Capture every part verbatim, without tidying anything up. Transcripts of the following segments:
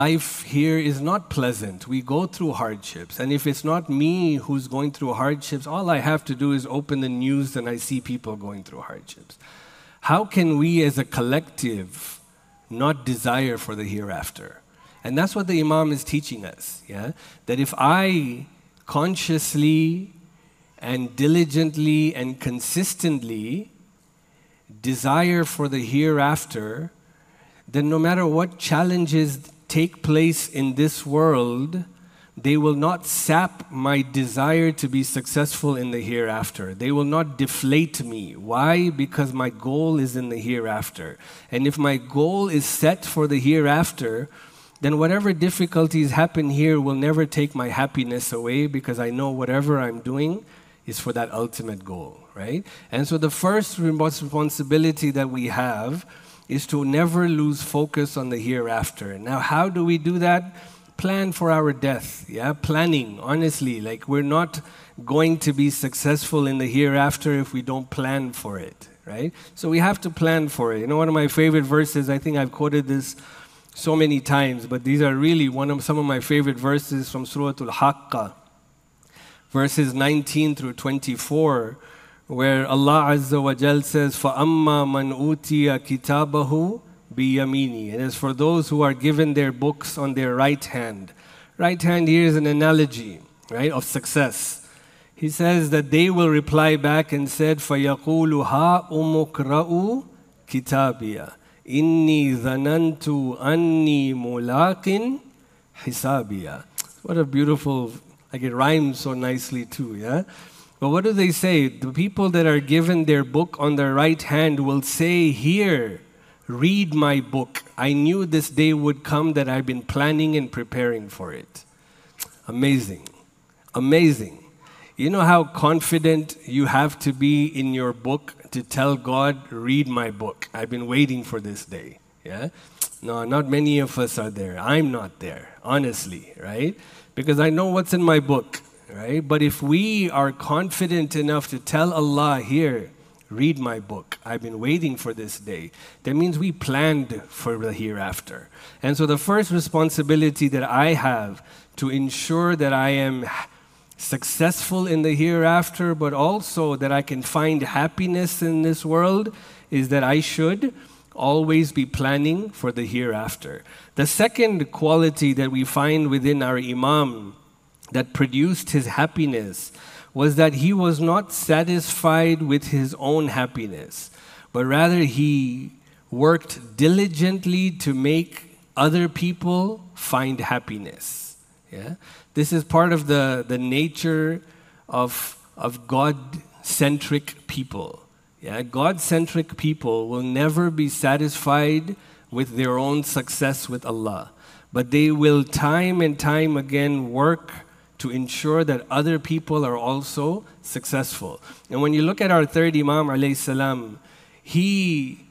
life here is not pleasant. We go through hardships. And if it's not me who's going through hardships, all I have to do is open the news and I see people going through hardships. How can we as a collective not desire for the hereafter? And that's what the Imam is teaching us, yeah? That if I consciously and diligently and consistently desire for the hereafter, then no matter what challenges take place in this world, they will not sap my desire to be successful in the hereafter. They will not deflate me. Why? Because my goal is in the hereafter. And if my goal is set for the hereafter, then whatever difficulties happen here will never take my happiness away, because I know whatever I'm doing is for that ultimate goal, right? And so the first responsibility that we have is to never lose focus on the hereafter. Now, how do we do that? Plan for our death, yeah? Planning, honestly, like we're not going to be successful in the hereafter if we don't plan for it, right? So we have to plan for it. You know, one of my favorite verses, I think I've quoted this so many times, but these are really one of some of my favorite verses from Surah Al-Haqqah, verses nineteen through twenty-four, where Allah Azza wa Jal says, فَأَمَّا مَنْ أُوتِيَ كِتَابَهُ بِيَمِينِهِ. And as for those who are given their books on their right hand. Right hand here is an analogy, right, of success. He says that they will reply back and said, فَيَقُولُ هَا أُمُكْرَأُ كِتَابِيَ إِنِّي ظَنَنْتُ أَنِّي مُلَاقٍ حِسَابِيَ. What a beautiful, like it rhymes so nicely too, yeah? But what do they say? The people that are given their book on their right hand will say, here, read my book. I knew this day would come that I've been planning and preparing for it. Amazing. Amazing. You know how confident you have to be in your book to tell God, read my book. I've been waiting for this day. Yeah? No, not many of us are there. I'm not there, honestly, right? Because I know what's in my book. Right? But if we are confident enough to tell Allah, here, read my book, I've been waiting for this day, that means we planned for the hereafter. And so the first responsibility that I have to ensure that I am successful in the hereafter, but also that I can find happiness in this world, is that I should always be planning for the hereafter. The second quality that we find within our Imam that produced his happiness was that he was not satisfied with his own happiness, but rather he worked diligently to make other people find happiness. Yeah? This is part of the, the nature of, of God-centric people. Yeah? God-centric people will never be satisfied with their own success with Allah, but they will time and time again work to ensure that other people are also successful. And when you look at our third Imam alayhi salam, he,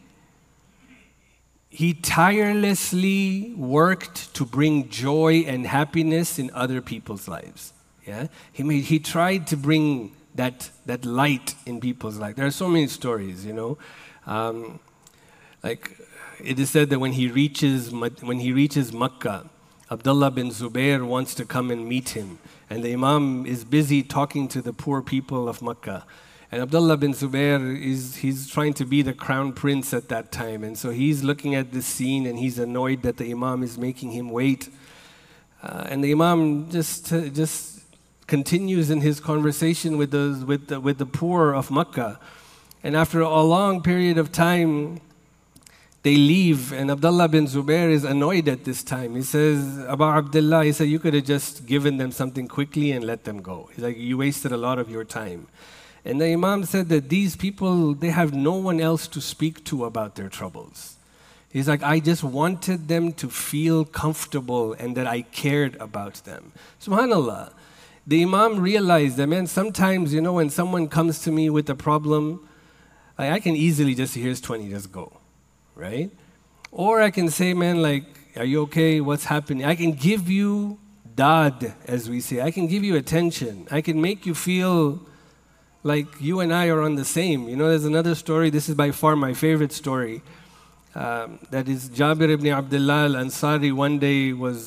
he tirelessly worked to bring joy and happiness in other people's lives. Yeah? He, made, he tried to bring that, that light in people's life. There are so many stories, you know. Um, like it is said that when he reaches, when he reaches Makkah, Abdullah bin Zubair wants to come and meet him. And the Imam is busy talking to the poor people of Makkah. And Abdullah bin Zubair, is he's trying to be the crown prince at that time. And so he's looking at this scene and he's annoyed that the Imam is making him wait. Uh, and the Imam just, uh, just continues in his conversation with, those, with, the, with the poor of Makkah. And after a long period of time, they leave, and Abdullah bin Zubair is annoyed at this time. He says, Abu Abdullah, he said, you could have just given them something quickly and let them go. He's like, you wasted a lot of your time. And the Imam said that these people, they have no one else to speak to about their troubles. He's like, I just wanted them to feel comfortable and that I cared about them. SubhanAllah. The Imam realized that, man, sometimes, you know, when someone comes to me with a problem, I, I can easily just, here's twenty, just go. Right? Or I can say, man, like, are you okay? What's happening? I can give you dad, as we say. I can give you attention. I can make you feel like you and I are on the same. You know, there's another story. This is by far my favorite story. Um, that is Jabir ibn Abdullah al-Ansari one day was